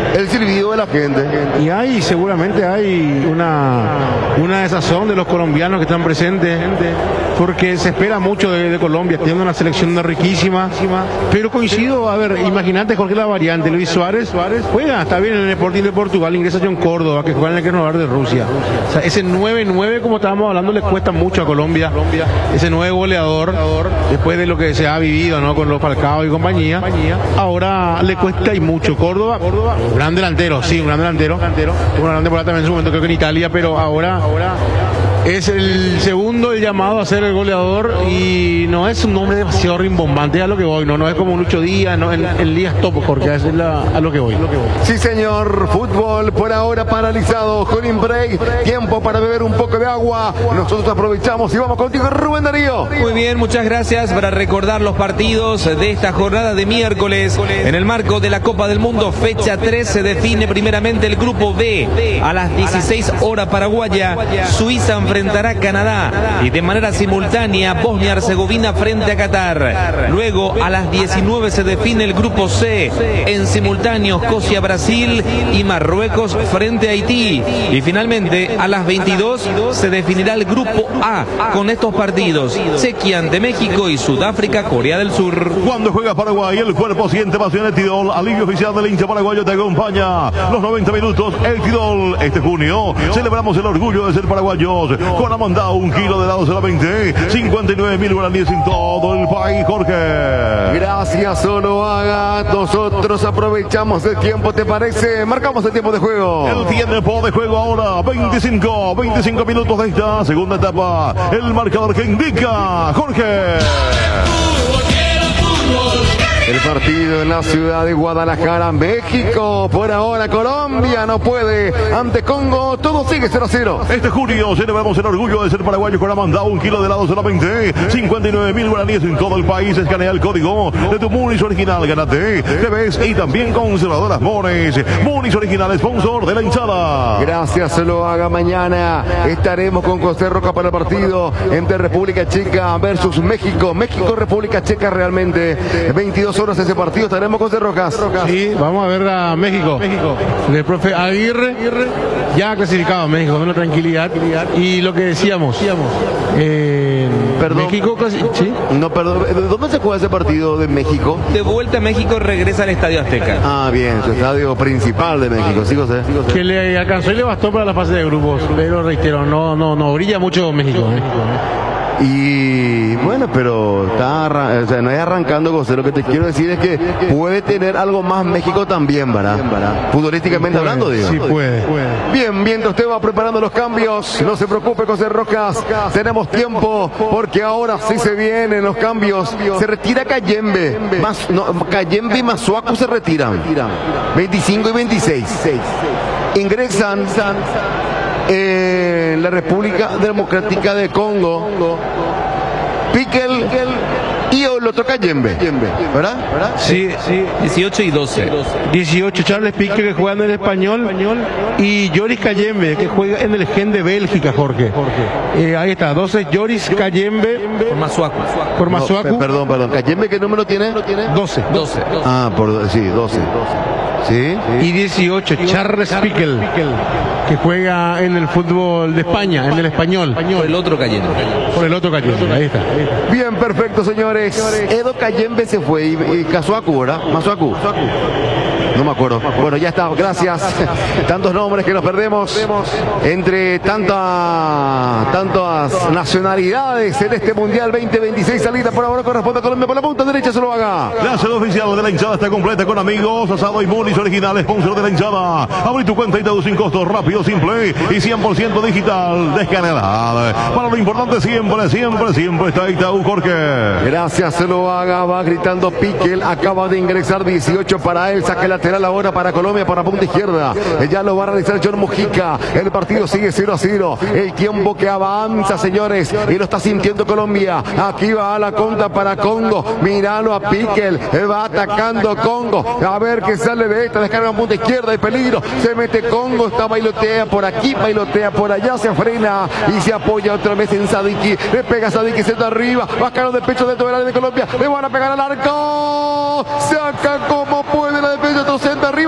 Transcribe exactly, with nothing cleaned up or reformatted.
el silbido de la gente. Y hay, seguramente hay una, una desazón de los colombianos que están presentes, porque se espera mucho de, de Colombia, tiene una selección riquísima, pero coincido, a ver, imagínate Jorge la variante, Luis Suárez, Suárez juega, está bien en el Sporting de Portugal, ingresa John Córdoba, que juega en el Krasnodar de Rusia. O sea, ese nueve nueve, como estábamos hablando, le cuesta mucho a Colombia, ese nueve goleador, después de lo que se ha vivido, ¿no?, con los Falcao y compañía, ahora le cuesta y mucho. Córdoba, un gran delantero, sí, un gran delantero, un gran temporada también en su momento, creo que en Italia, pero ahora es el segundo el llamado a ser el goleador y no es un nombre demasiado rimbombante, a lo que voy, no, no es como Lucho Díaz, no, en, en Díaz top, Jorge, es la, a lo que voy. Sí, señor, fútbol por ahora paralizado, con break, tiempo para beber un poco de agua, nosotros aprovechamos y vamos contigo, Rubén Darío. Muy bien, muchas gracias. Para recordar los partidos de esta jornada de miércoles, en el marco de la Copa del Mundo, fecha tres, se define primeramente el grupo B, a las dieciséis horas paraguaya, Suiza enfrentará a Canadá y de manera simultánea Bosnia-Herzegovina frente a Qatar. Luego a las diecinueve se define el grupo C, en simultáneo Escocia-Brasil y Marruecos frente a Haití. Y finalmente a las veintidós se definirá el grupo A con estos partidos: Chequia ante México y Sudáfrica, Corea del Sur. Cuando juega Paraguay, el cuerpo siente pasión. El Tidol, alivio oficial del hincha paraguayo, te acompaña los noventa minutos. El Tidol, este junio celebramos el orgullo de ser paraguayos con Amandao, un kilo de helado solamente cincuenta y nueve mil guaraníes en todo el país, Jorge. Gracias, Zuluaga. Nosotros aprovechamos el tiempo, ¿te parece? Marcamos el tiempo de juego. El tiempo de juego ahora, veinticinco, veinticinco minutos de esta segunda etapa. El marcador que indica Jorge. El partido en la ciudad de Guadalajara, México. Por ahora Colombia no puede ante Congo. Todo sigue cero a cero. Este junio celebramos el orgullo de ser paraguayos con Amandao, un kilo de helado solamente cincuenta y nueve mil guaraníes en todo el país. Escanea el código de tu Munis original, gánate, te ves, y también conservadoras Mores. Munis original, sponsor de la hinchada. Gracias, se lo haga. Mañana estaremos con José Roca para el partido entre República Checa versus México. México, República Checa, realmente veintidós horas ese partido, estaremos con José Rojas. Sí, vamos a ver a México. México. El profe Aguirre ya ha clasificado a México con una tranquilidad. Y lo que decíamos, eh, perdón. México, ¿sí? No, perdón. ¿Dónde se juega ese partido de México? De vuelta a México, regresa al Estadio Azteca. Ah, bien, su estadio principal de México, sí, José. Sí, José. Que le alcanzó y le bastó para la fase de grupos, pero reitero, no, no, no brilla mucho México. México, ¿eh? Y bueno, pero está o sea, no es arrancando, José. Lo que te quiero decir es que puede tener algo más México también, ¿verdad? Futbolísticamente puede, hablando, digo. Sí, puede, puede. Bien, mientras usted va preparando los cambios, no se preocupe, José Rojas. Tenemos tiempo porque ahora sí se vienen los cambios. Se retira Cayembe. Mas, no, Cayembe y Masuaku se retiran. veinticinco y veintiséis. Ingresan en la República Democrática de Congo Piquel y Oloto Cayembe, ¿verdad? ¿verdad? Sí, sí. dieciocho y doce. dieciocho, Charles Piquel, que juega en el Español, y Joris Cayembe, que juega en el Gen de Bélgica, Jorge. Eh, ahí está, doce, Joris Cayembe. Por Masuaku. Por Masuaku. No, perdón, perdón. ¿Cayembe qué número tiene? doce. doce. Ah, por, sí, doce. ¿Sí? Y dieciocho, Charles Piquel, que juega en el fútbol de España, en el Español. Por el otro Cayembe. Por el otro Cayembe, ahí está. Ahí está. Bien, perfecto, señores. Edo Cayembe se fue y, y Casuaku, ¿verdad? Masuaku. No me acuerdo. Bueno, ya está, gracias. Tantos nombres que nos perdemos entre tanta, tantas nacionalidades en este Mundial veinte veintiséis. Salida por ahora corresponde a Colombia por la punta derecha, se lo haga. La sede oficial de la hinchada está completa con amigos, asado y Munis original, sponsor de la hinchada. Abrí tu cuenta y te sin costo, rápido, simple y cien por ciento digital. Descanelada. Para lo importante siempre, siempre, siempre está Itaú, Jorge. Gracias, se lo haga. Va gritando Piquel. Acaba de ingresar dieciocho para él. Saque lateral ahora para Colombia, para punta izquierda. Ya lo va a realizar John Mujica. El partido sigue cero a cero. El tiempo que avanza, señores. Y lo está sintiendo Colombia. Aquí va a la contra para Congo. Míralo a Piquel. Va atacando Congo. A ver qué sale de esta. Descarga en punta izquierda. Hay peligro. Se mete Congo. Está bailotea por aquí, bailotea por allá. Se frena y se apoya otra vez en Sadiki. Le pega Sadiki, se da arriba. Bacano de pecho dentro del área de Colombia. Le van a pegar al arco. Saca como puede la defensa. Trocenta arriba.